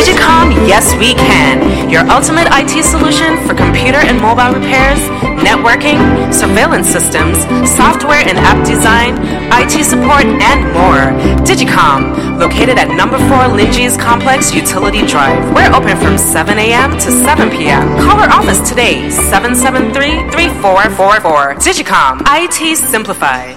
Digicom, yes we can. Your ultimate IT solution for computer and mobile repairs, networking, surveillance systems, software and app design, IT support, and more. Digicom, located at number 4 Linji's Complex Utility Drive. We're open from 7 a.m. to 7 p.m. Call our office today, 773-3444. Digicom, IT simplified.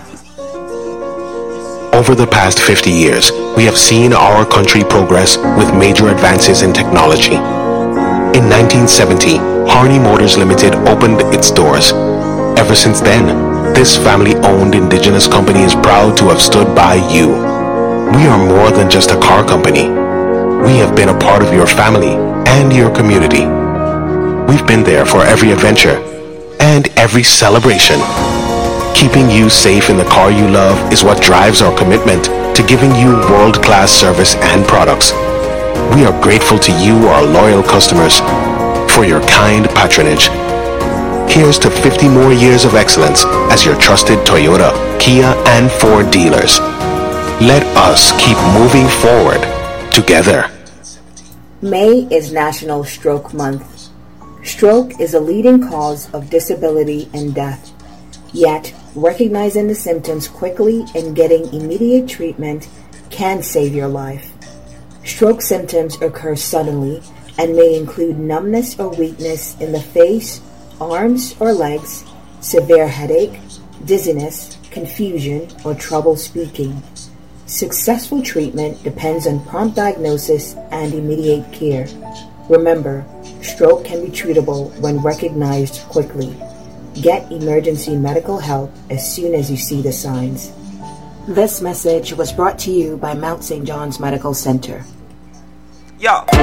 Over the past 50 years, we have seen our country progress with major advances in technology. In 1970, Harney Motors Limited opened its doors. Ever since then, this family-owned indigenous company is proud to have stood by you. We are more than just a car company. We have been a part of your family and your community. We've been there for every adventure and every celebration. Keeping you safe in the car you love is what drives our commitment to giving you world-class service and products. We are grateful to you, our loyal customers, for your kind patronage. Here's to 50 more years of excellence as your trusted Toyota, Kia, and Ford dealers. Let us keep moving forward together. May is National Stroke Month. Stroke is a leading cause of disability and death. Yet, recognizing the symptoms quickly and getting immediate treatment can save your life. Stroke symptoms occur suddenly and may include numbness or weakness in the face, arms or legs, severe headache, dizziness, confusion, or trouble speaking. Successful treatment depends on prompt diagnosis and immediate care. Remember, stroke can be treatable when recognized quickly. Get emergency medical help as soon as you see the signs. This message was brought to you by Mount St. John's Medical Center. Yo.